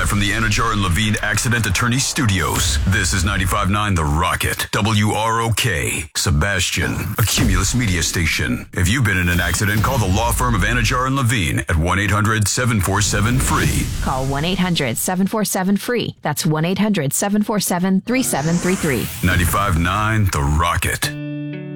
Live from the Anajar and Levine Accident Attorney Studios. This is 95.9 The Rocket. WROK. Sebastian. A Cumulus media station. If you've been in an accident, call the law firm of Anajar and Levine at 1-800-747-FREE. Call 1-800-747-FREE. That's 1-800-747-3733. 95.9 The Rocket.